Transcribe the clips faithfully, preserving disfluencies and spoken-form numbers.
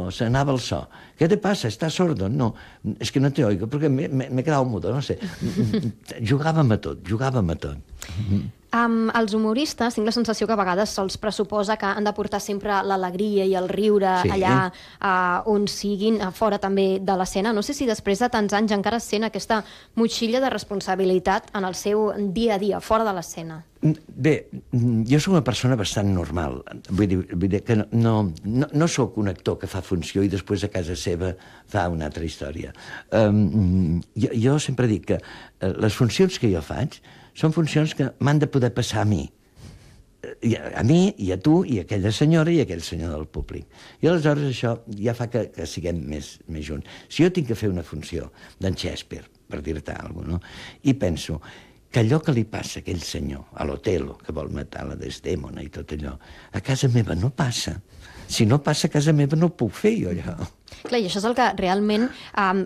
o s'anava el so. ¿Qué te pasa? ¿Estás sordo? No, es que no te oigo, porque me, me, me he quedado mudo, no sé. Jugàvem a tot, jugàvem a tot. Um, els humoristes, tinc la sensació que a vegades se'ls pressuposa que han de portar sempre l'alegria i el riure Sí. allà uh, on siguin, a fora també de l'escena. No sé si després de tants anys encara sent aquesta motxilla de responsabilitat en el seu dia a dia, fora de l'escena. Bé, jo soc una persona bastant normal. Vull dir, vull dir que no, no, no, no sóc un actor que fa funció i després a casa seva fa una altra història. Um, jo, jo sempre dic que uh, les funcions que jo faig són funcions que m'han de poder passar a mi. I a, a mi, i a tu, i a aquella senyora, i a aquell senyor del públic. I aleshores això ja fa que, que siguem més, més junts. Si jo tinc que fer una funció d'en Shakespeare, per dir-te alguna cosa, no? I penso que allò que li passa a aquell senyor, a l'Otelo, que vol matar la Desdèmona i tot allò, a casa meva no passa. Si no passa a casa meva no ho puc fer jo, allò. Clar, i això és el que realment um,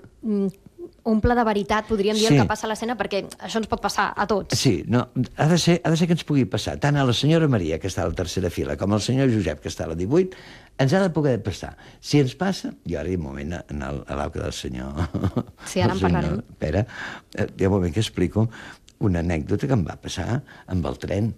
omple de veritat, podríem dir, Sí. el que passa a l'escena, perquè això ens pot passar a tots. Sí, no, ha de ser, ha de ser que ens pugui passar tant a la senyora Maria, que està a la tercera fila, com al senyor Josep, que està a la divuit, ens ha de poder passar. Si ens passa, jo ara hi ha un moment en el, a l'auca del senyor... Sí, ara en parlarem. Pere, hi ha un moment que explico una anècdota que em va passar amb el tren.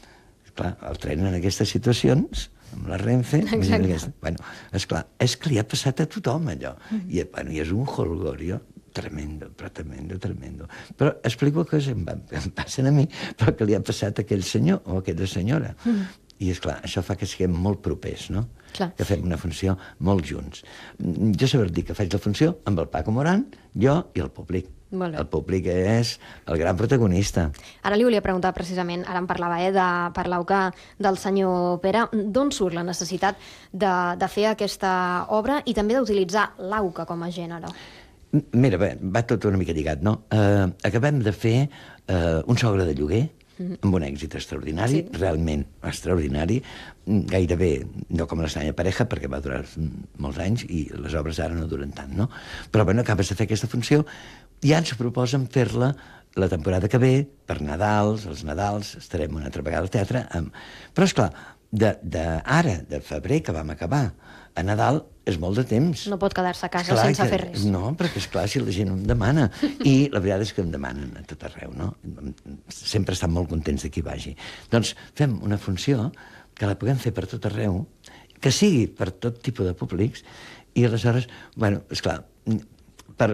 Clar, el tren en aquestes situacions, amb la Renfe... Exacte. Bueno, esclar, és que li ha passat a tothom, allò. I, bueno, i és un jolgorio tremendo, però tremendo, tremendo. Però explico que em, va, em passen a mi, però que li ha passat a aquell senyor o a aquella senyora. Mm. I, esclar, això fa que siguem molt propers, no? Clar. Que fem una funció molt junts. Jo saber dir que faig la funció amb el Paco Moran, jo i el públic. Molt bé. El públic és el gran protagonista. Ara li volia preguntar precisament, ara em parlava eh, de, per l'auca del senyor Pere, d'on surt la necessitat de, de fer aquesta obra i també d'utilitzar l'auca com a gènere? Mira, bé, va tot una mica lligat, no? Uh, acabem de fer uh, un sogre de lloguer, mm-hmm. amb un èxit extraordinari, sí. Realment extraordinari, gairebé no com l'Estranya Pareja, perquè va durar molts anys i les obres ara no duren tant, no? Però, bueno, acabes de fer aquesta funció i ja ens proposen fer-la la temporada que ve, per Nadals, els Nadals, estarem una altra vegada al teatre. Amb... Però, esclar, de, de ara, de febrer, que vam acabar, a Nadal és molt de temps. No pot quedar-se a casa Esclar sense que, fer res. No, perquè esclar, si la gent em demana. I la veritat és que em demanen a tot arreu, no? Sempre estan molt contents de qui vagi. Doncs fem una funció que la puguem fer per tot arreu, que sigui per tot tipus de públics, i aleshores, bueno, esclar, per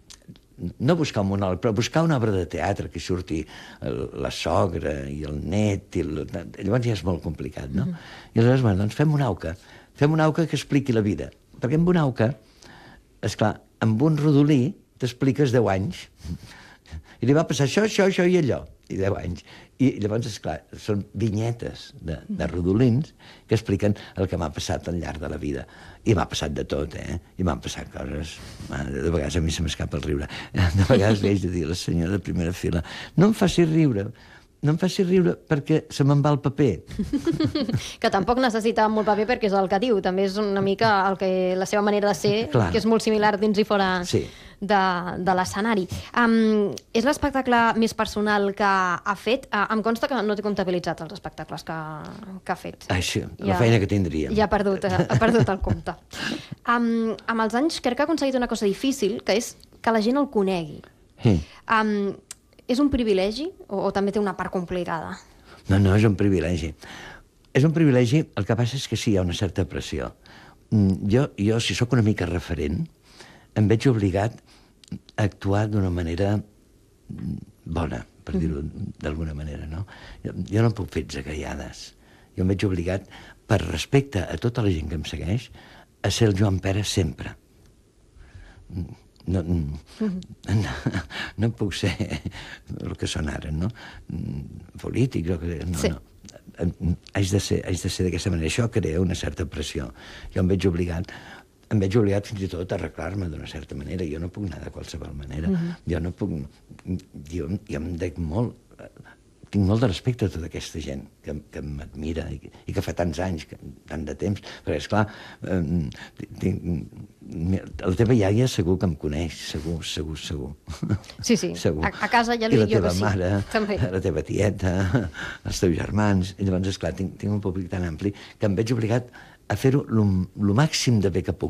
no buscar un monòleg, però buscar una obra de teatre que surti la sogra i el net, i el... llavors ja és molt complicat, no? Mm-hmm. I aleshores, bueno, doncs fem una auca, fem una auca que expliqui la vida, perquè amb una auca, esclar, amb un rodolí t'expliques deu anys, i li va passar això, això, això i allò, i deu anys. I llavors, esclar, són vinyetes de, de rodolins que expliquen el que m'ha passat al llarg de la vida. I m'ha passat de tot, eh? I m'han passat coses... De vegades a mi se m'escapa el riure. De vegades li haig de dir a la senyora de primera fila, no em faci riure, no em faci riure perquè se me'n va el paper. Que tampoc necessita molt paper perquè és el que diu, també és una mica el que, la seva manera de ser, Clar. Que és molt similar dins i fora Sí. de, de l'escenari. Um, és l'espectacle més personal que ha fet? Uh, em consta que no té comptabilitzat els espectacles que, que ha fet. Ai, sí, la feina que tindríem. Ja ha perdut, ha, ha perdut el compte. Um, amb els anys crec que ha aconseguit una cosa difícil, que és que la gent el conegui. Sí. Um, és un privilegi o, o també té una part complicada? No, no, és un privilegi. És un privilegi, el que passa és que sí, hi ha una certa pressió. Jo, jo si sóc una mica referent, em veig obligat a actuar d'una manera bona, per dir-ho d'alguna manera, no? Jo, jo no puc fer atzagaiades. Jo em veig obligat, per respecte a tota la gent que em segueix, a ser el Joan Pere sempre. No, no, no puc ser el que són ara, no? Polític, o que... No, sí. no. Haig de ser, haig de ser d'aquesta manera. Això crea una certa pressió. Jo em veig obligat em veig obligat fins i tot a arreglar-me d'una certa manera. Jo no puc anar de qualsevol manera. Uh-huh. Jo no puc... Jo, jo em dec molt... Tinc molt de respecte a tota aquesta gent que, que m'admira i, i que fa tants anys, que, tant de temps, perquè, esclar, eh, tinc, la teva iaia segur que em coneix, segur, segur, segur. Sí, sí, segur. A, a casa ja li dic jo que sí. I la teva mare, també. La teva tieta, els teus germans, i llavors, esclar, tinc, tinc un públic tan ampli que em veig obligat a fer-ho el màxim de bé que puc.